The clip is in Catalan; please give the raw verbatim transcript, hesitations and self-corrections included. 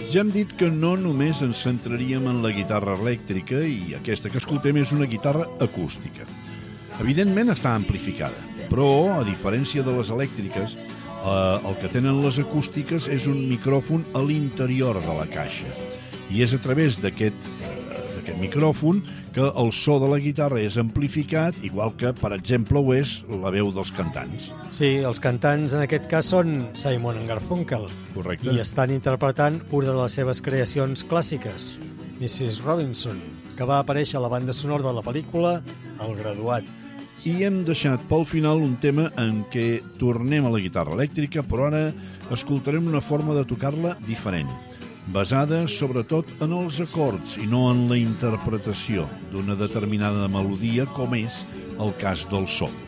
Ja hem dit que no només ens centraríem en la guitarra elèctrica i aquesta que escoltem és una guitarra acústica. Evidentment està amplificada, però, a diferència de les elèctriques, eh, el que tenen les acústiques és un micròfon a l'interior de la caixa. I és a través d'aquest, eh, d'aquest micròfon que el so de la guitarra és amplificat, igual que, per exemple, ho és la veu dels cantants. Sí, els cantants en aquest cas són Simon and Garfunkel. Correcte. I estan interpretant una de les seves creacions clàssiques, missus Robinson, que va aparèixer a la banda sonora de la pel·lícula El Graduat. I hem deixat pel final un tema en què tornem a la guitarra elèctrica, però ara escoltarem una forma de tocar-la diferent, basada sobretot en els acords i no en la interpretació d'una determinada melodia, com és el cas del sol.